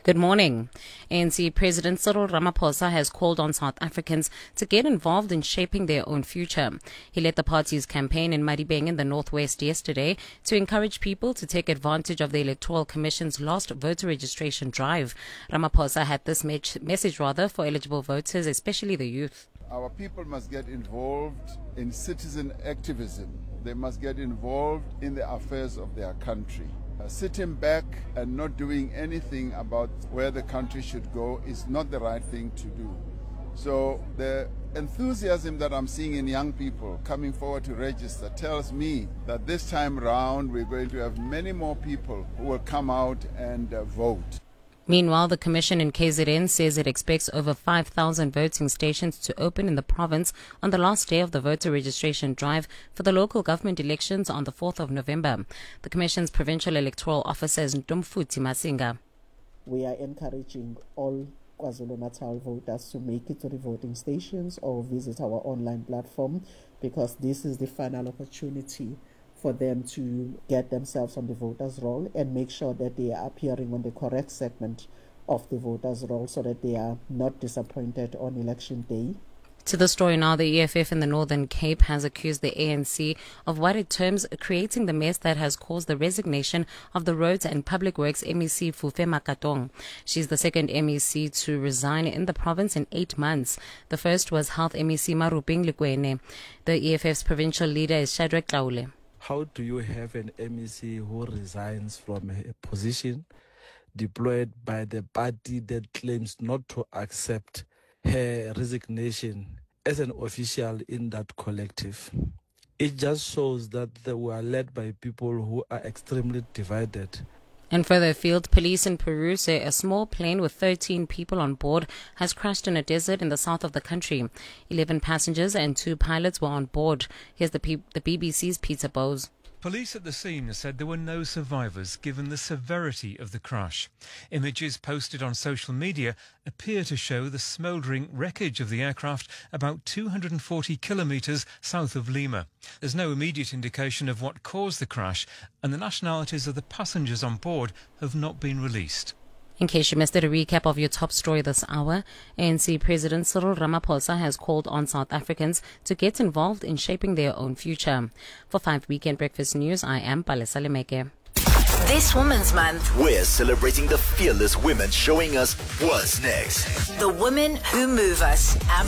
Good morning. ANC President Cyril Ramaphosa has called on South Africans to get involved in shaping their own future. He led the party's campaign in Madibeng in the northwest yesterday to encourage people to take advantage of the Electoral Commission's last voter registration drive. Ramaphosa had this message for eligible voters, especially the youth. Our people must get involved in citizen activism. They must get involved in the affairs of their country. Sitting back and not doing anything about where the country should go is not the right thing to do. So the enthusiasm that I'm seeing in young people coming forward to register tells me that this time round we're going to have many more people who will come out and vote. Meanwhile, the Commission in KZN says it expects over 5,000 voting stations to open in the province on the last day of the voter registration drive for the local government elections on the 4th of November. The Commission's Provincial Electoral Officer is Ntomfuthi Masinga. We are encouraging all KwaZulu-Natal voters to make it to the voting stations or visit our online platform, because this is the final opportunity for them to get themselves on the voters' roll and make sure that they are appearing on the correct segment of the voters' roll so that they are not disappointed on election day. To the story now, the EFF in the Northern Cape has accused the ANC of what it terms creating the mess that has caused the resignation of the Roads and Public Works MEC Fufe Makatong. She's the second MEC to resign in the province in 8 months. The first was Health MEC Maruping Likwene. The EFF's provincial leader is Shadrack Taule. How do you have an MEC who resigns from a position deployed by the party that claims not to accept her resignation as an official in that collective? It just shows that they were led by people who are extremely divided. And further afield, police in Peru say a small plane with 13 people on board has crashed in a desert in the south of the country. 11 passengers and 2 pilots were on board. Here's the BBC's Peter Bowes. Police at the scene said there were no survivors given the severity of the crash. Images posted on social media appear to show the smouldering wreckage of the aircraft about 240 kilometres south of Lima. There's no immediate indication of what caused the crash, and the nationalities of the passengers on board have not been released. In case you missed it, a recap of your top story this hour. ANC President Cyril Ramaphosa has called on South Africans to get involved in shaping their own future. For 5 Weekend Breakfast News, I am Palesa Lemeke. This Women's Month, we're celebrating the fearless women showing us what's next. The women who move us.